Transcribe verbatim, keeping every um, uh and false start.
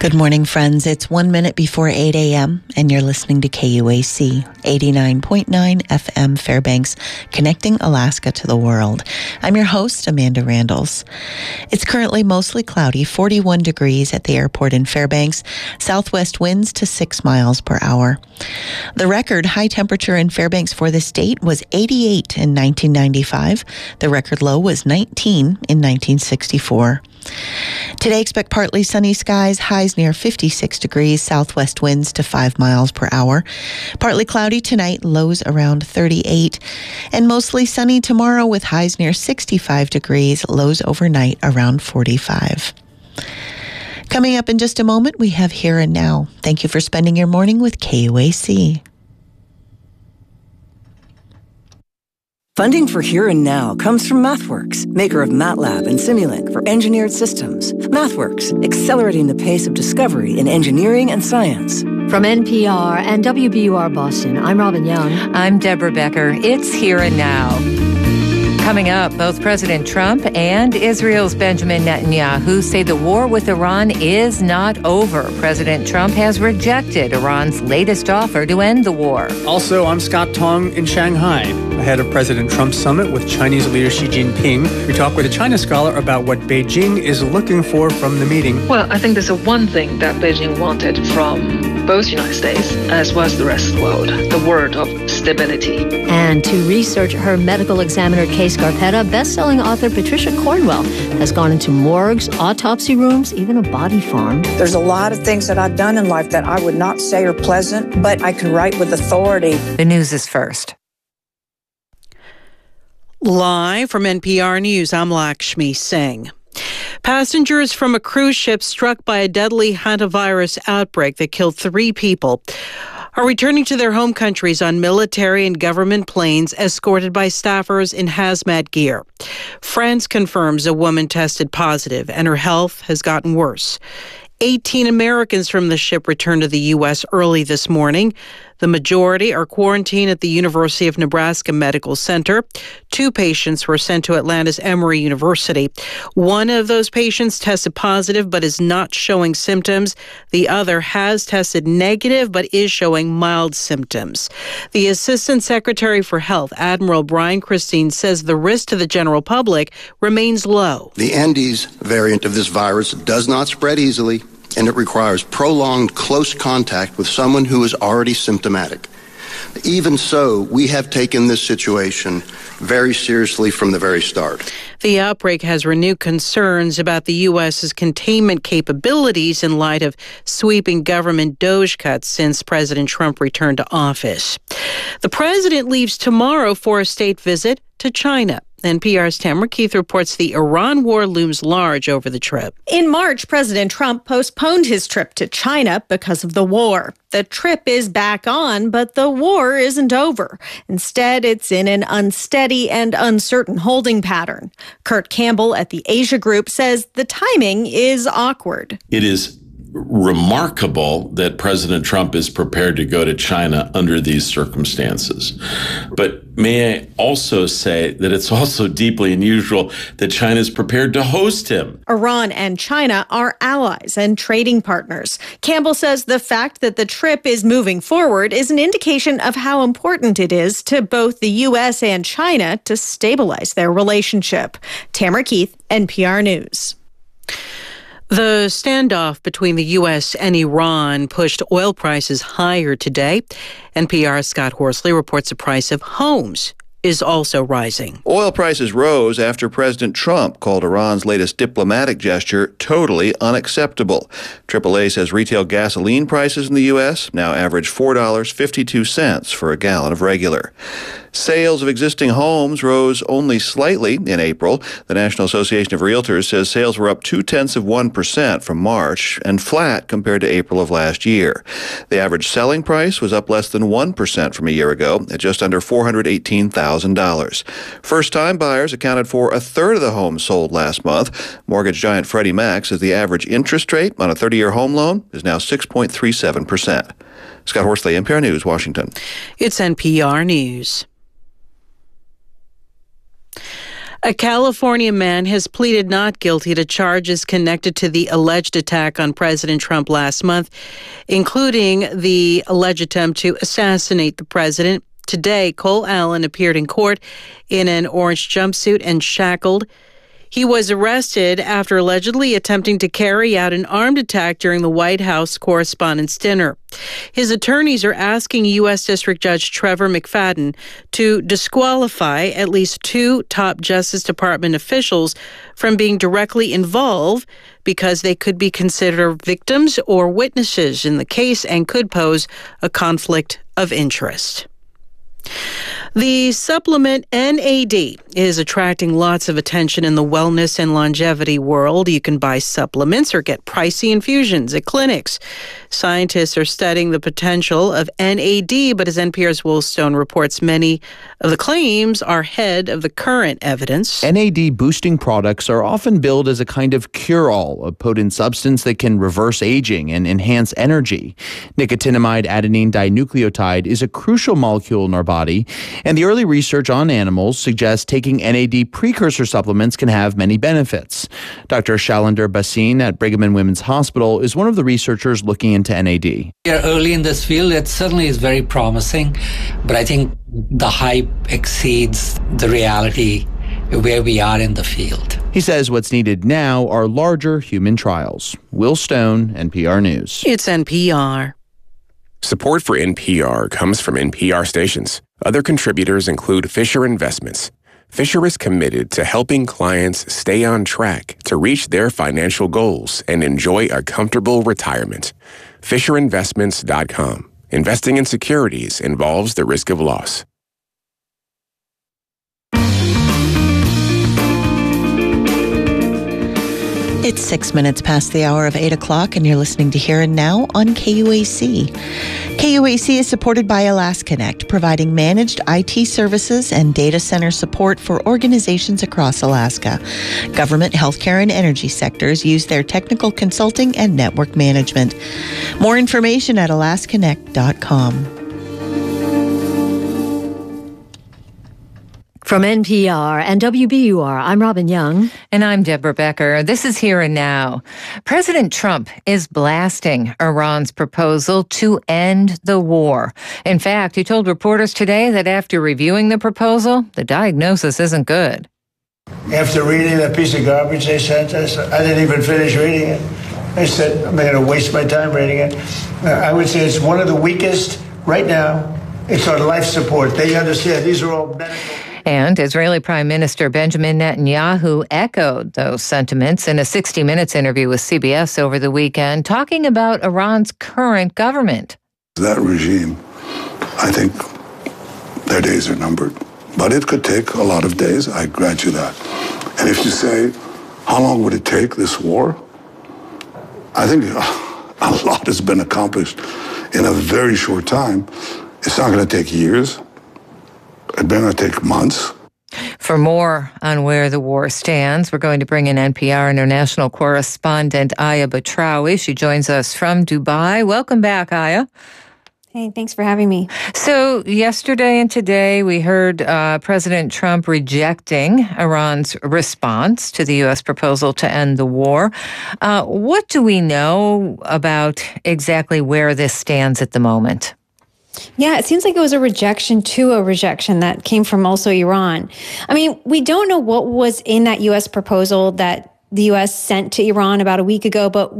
Good morning, friends. It's one minute before eight a.m., and you're listening to K U A C, eighty-nine point nine F M Fairbanks, connecting Alaska to the world. I'm your host, Amanda Randalls. It's currently mostly cloudy, forty-one degrees at the airport in Fairbanks, southwest winds to six miles per hour. The record high temperature in Fairbanks for this date was eighty-eight in nineteen ninety-five. The record low was nineteen in nineteen sixty-four. Today, expect partly sunny skies, highs near fifty-six degrees, southwest winds to five miles per hour. Partly cloudy tonight, lows around thirty-eight. And mostly sunny tomorrow with highs near sixty-five degrees, lows overnight around forty-five. Coming up in just a moment, we have Here and Now. Thank you for spending your morning with K U A C. Funding for Here and Now comes from MathWorks, maker of MATLAB and Simulink for engineered systems. MathWorks, accelerating the pace of discovery in engineering and science. From N P R and W B U R Boston, I'm Robin Young. I'm Deborah Becker. It's Here and Now. Coming up, both President Trump and Israel's Benjamin Netanyahu say the war with Iran is not over. President Trump has rejected Iran's latest offer to end the war. Also, I'm Scott Tong in Shanghai, ahead of President Trump's summit with Chinese leader Xi Jinping. We talk with a China scholar about what Beijing is looking for from the meeting. Well, I think there's a one thing that Beijing wanted from both the United States as well as the rest of the world, the word of stability. And to research her medical examiner case Scarpetta, best-selling author Patricia Cornwell has gone into morgues, autopsy rooms, even a body farm. There's a lot of things that I've done in life that I would not say are pleasant, but I can write with authority. The news is first. Live from N P R News, I'm Lakshmi Singh. Passengers from a cruise ship struck by a deadly hantavirus outbreak that killed three people are returning to their home countries on military and government planes escorted by staffers in hazmat gear. France confirms a woman tested positive and her health has gotten worse. eighteen Americans from the ship returned to the U S early this morning. The majority are quarantined at the University of Nebraska Medical Center. Two patients were sent to Atlanta's Emory University. One of those patients tested positive but is not showing symptoms. The other has tested negative but is showing mild symptoms. The Assistant Secretary for Health, Admiral Brian Christine, says the risk to the general public remains low. The Andes variant of this virus does not spread easily, and it requires prolonged close contact with someone who is already symptomatic. Even so, we have taken this situation very seriously from the very start. The outbreak has renewed concerns about the U S's containment capabilities in light of sweeping government DOGE cuts since President Trump returned to office. The president leaves tomorrow for a state visit to China. N P R's Tamara Keith reports the Iran war looms large over the trip. In March, President Trump postponed his trip to China because of the war. The trip is back on, but the war isn't over. Instead, it's in an unsteady and uncertain holding pattern. Kurt Campbell at the Asia Group says the timing is awkward. It is remarkable that President Trump is prepared to go to China under these circumstances. But may I also say that it's also deeply unusual that China is prepared to host him. Iran and China are allies and trading partners. Campbell says the fact that the trip is moving forward is an indication of how important it is to both the U S and China to stabilize their relationship. Tamara Keith, N P R News. The standoff between the U S and Iran pushed oil prices higher today. N P R's Scott Horsley reports the price of homes is also rising. Oil prices rose after President Trump called Iran's latest diplomatic gesture totally unacceptable. triple A says retail gasoline prices in the U S now average four dollars and fifty-two cents for a gallon of regular. Sales of existing homes rose only slightly in April. The National Association of Realtors says sales were up two-tenths of one percent from March and flat compared to April of last year. The average selling price was up less than one percent from a year ago at just under four hundred eighteen thousand dollars. First-time buyers accounted for a third of the homes sold last month. Mortgage giant Freddie Mac says the average interest rate on a thirty-year home loan is now six point three seven percent. Scott Horsley, N P R News, Washington. It's N P R News. A California man has pleaded not guilty to charges connected to the alleged attack on President Trump last month, including the alleged attempt to assassinate the president. Today, Cole Allen appeared in court in an orange jumpsuit and shackled. He was arrested after allegedly attempting to carry out an armed attack during the White House Correspondents' Dinner. His attorneys are asking U S District Judge Trevor McFadden to disqualify at least two top Justice Department officials from being directly involved because they could be considered victims or witnesses in the case and could pose a conflict of interest. The supplement N A D is attracting lots of attention in the wellness and longevity world. You can buy supplements or get pricey infusions at clinics. Scientists are studying the potential of N A D, but as N P R's Will Stone reports, many of the claims are ahead of the current evidence. N A D boosting products are often billed as a kind of cure-all, a potent substance that can reverse aging and enhance energy. Nicotinamide adenine dinucleotide is a crucial molecule in our body, and the early research on animals suggests taking N A D precursor supplements can have many benefits. Doctor Shailander Bhasin at Brigham and Women's Hospital is one of the researchers looking into N A D. We are early in this field. It certainly is very promising, but I think the hype exceeds the reality where we are in the field. He says what's needed now are larger human trials. Will Stone, N P R News. It's N P R. Support for N P R comes from N P R stations. Other contributors include Fisher Investments. Fisher is committed to helping clients stay on track to reach their financial goals and enjoy a comfortable retirement. Fisher Investments dot com. Investing in securities involves the risk of loss. It's six minutes past the hour of eight o'clock, and you're listening to Here and Now on K U A C. K U A C is supported by AlaskaConnect, providing managed I T services and data center support for organizations across Alaska. Government, healthcare, and energy sectors use their technical consulting and network management. More information at alaska connect dot com. From N P R and W B U R, I'm Robin Young. And I'm Deborah Becker. This is Here and Now. President Trump is blasting Iran's proposal to end the war. In fact, he told reporters today that after reviewing the proposal, the diagnosis isn't good. After reading that piece of garbage they sent us, I didn't even finish reading it. I said, I'm going to waste my time reading it. Uh, I would say it's one of the weakest right now. It's on life support. They understand these are all medical. And Israeli Prime Minister Benjamin Netanyahu echoed those sentiments in a sixty minutes interview with C B S over the weekend, talking about Iran's current government. That regime, I think their days are numbered. But it could take a lot of days, I grant you that. And if you say, how long would it take, this war? I think a lot has been accomplished in a very short time. It's not going to take years. It better not take months. For more on where the war stands, we're going to bring in N P R international correspondent Aya Batrawi. She joins us from Dubai. Welcome back, Aya. Hey, thanks for having me. So yesterday and today, we heard uh, President Trump rejecting Iran's response to the U S proposal to end the war. Uh, what do we know about exactly where this stands at the moment? Yeah, it seems like it was a rejection to a rejection that came from also Iran. I mean, we don't know what was in that U S proposal that the U S sent to Iran about a week ago, but